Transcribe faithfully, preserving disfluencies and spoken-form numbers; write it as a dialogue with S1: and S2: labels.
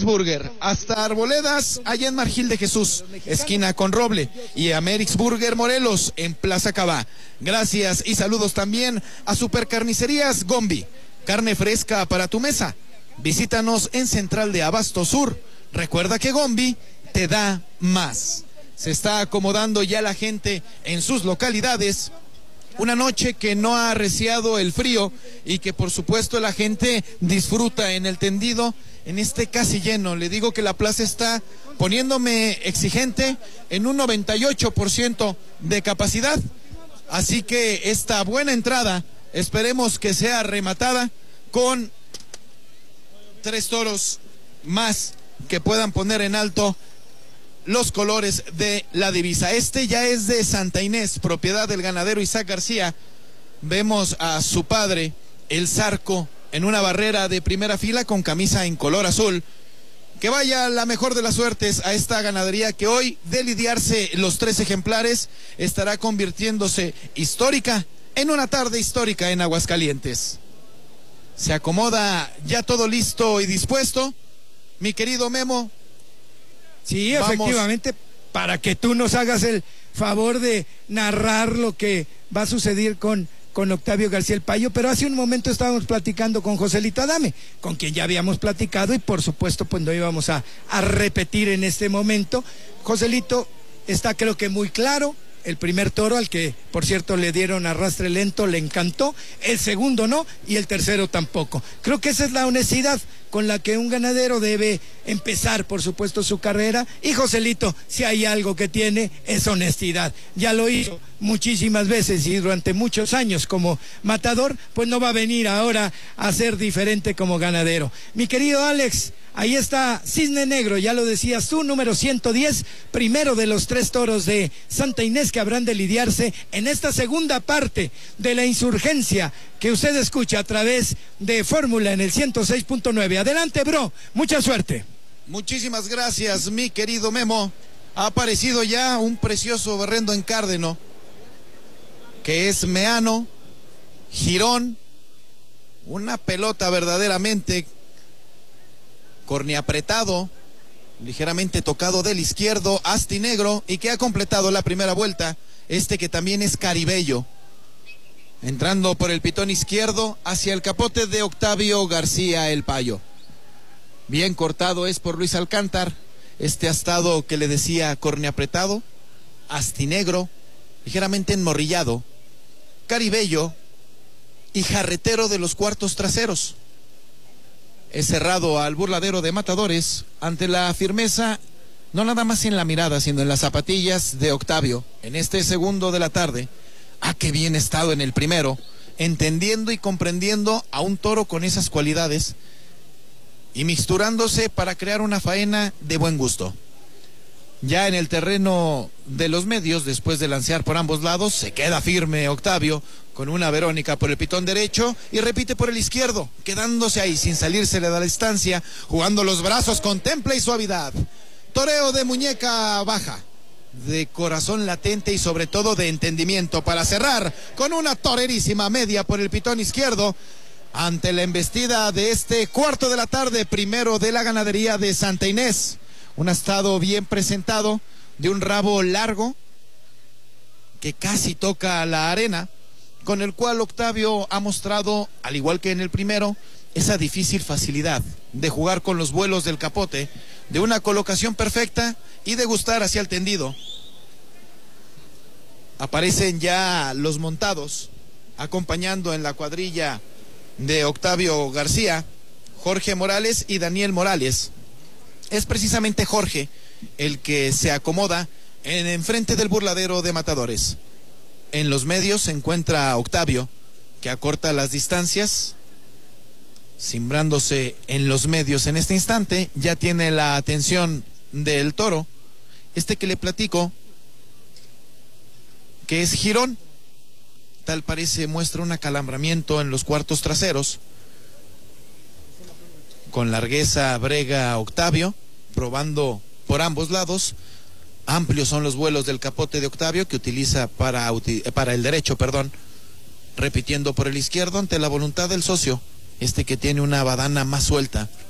S1: Burger, hasta Arboledas, allá en Margil de Jesús, esquina con Roble, y Amerix Burger Morelos, en Plaza Cabá. Gracias y saludos también a Supercarnicerías Gombi, carne fresca para tu mesa. Visítanos en Central de Abasto Sur. Recuerda que Gombi te da más. Se está acomodando ya la gente en sus localidades. Una noche que no ha arreciado el frío y que por supuesto la gente disfruta en el tendido, en este casi lleno. Le digo que la plaza está poniéndome exigente en un noventa y ocho por ciento de capacidad. Así que esta buena entrada, esperemos que sea rematada con tres toros más que puedan poner en alto los colores de la divisa. Este ya es de Santa Inés, propiedad del ganadero Isaac García. Vemos a su padre, el Zarco, en una barrera de primera fila con camisa en color azul. Que vaya la mejor de las suertes a esta ganadería que hoy, de lidiarse los tres ejemplares, estará convirtiéndose histórica en una tarde histórica en Aguascalientes. Se acomoda ya todo listo y dispuesto, mi querido Memo.
S2: Sí,
S1: Vamos.
S2: Efectivamente, para que tú nos hagas el favor de narrar lo que va a suceder con, con Octavio García el Payo, pero hace un momento estábamos platicando con Joselito Adame, con quien ya habíamos platicado y por supuesto pues no íbamos a, a repetir en este momento. Joselito está creo que muy claro. El primer toro, al que por cierto le dieron arrastre lento, le encantó. El segundo no, y el tercero tampoco. Creo que esa es la honestidad con la que un ganadero debe empezar, por supuesto, su carrera. Y Joselito, si hay algo que tiene, es honestidad. Ya lo hizo muchísimas veces y durante muchos años como matador, pues no va a venir ahora a ser diferente como ganadero. Mi querido Alex, ahí está Cisne Negro, ya lo decías tú, número ciento diez, primero de los tres toros de Santa Inés que habrán de lidiarse en esta segunda parte de la insurgencia que usted escucha a través de Fórmula en el ciento seis punto nueve. Adelante, bro, mucha suerte.
S1: Muchísimas gracias, mi querido Memo. Ha aparecido ya un precioso berrendo en cárdeno, que es meano, jirón, una pelota verdaderamente corneapretado, ligeramente tocado del izquierdo, astinegro, y que ha completado la primera vuelta, este que también es caribello, entrando por el pitón izquierdo hacia el capote de Octavio García el Payo. Bien cortado es por Luis Alcántar, este astado que le decía corneapretado, astinegro, ligeramente enmorrillado, caribello y jarretero de los cuartos traseros. Es cerrado al burladero de matadores ante la firmeza, no nada más en la mirada, sino en las zapatillas de Octavio, en este segundo de la tarde. Ah, qué bien estado en el primero, entendiendo y comprendiendo a un toro con esas cualidades y mixturándose para crear una faena de buen gusto. Ya en el terreno de los medios, después de lancear por ambos lados, se queda firme Octavio con una Verónica por el pitón derecho y repite por el izquierdo, quedándose ahí sin salirse de la distancia, jugando los brazos con temple y suavidad. Toreo de muñeca baja, de corazón latente y sobre todo de entendimiento, para cerrar con una torerísima media por el pitón izquierdo ante la embestida de este cuarto de la tarde, primero de la ganadería de Santa Inés. Un astado bien presentado, de un rabo largo que casi toca la arena, con el cual Octavio ha mostrado, al igual que en el primero, esa difícil facilidad de jugar con los vuelos del capote, de una colocación perfecta y de gustar hacia el tendido. Aparecen ya los montados, acompañando en la cuadrilla de Octavio García, Jorge Morales y Daniel Morales. Es precisamente Jorge el que se acomoda en enfrente del burladero de matadores. En los medios se encuentra Octavio, que acorta las distancias, cimbrándose en los medios en este instante. Ya tiene la atención del toro, este que le platico, que es jirón. Tal parece muestra un acalambramiento en los cuartos traseros. Con largueza brega Octavio, probando por ambos lados. Amplios son los vuelos del capote de Octavio, que utiliza para, para el derecho, perdón, repitiendo por el izquierdo ante la voluntad del socio, este que tiene una badana más suelta.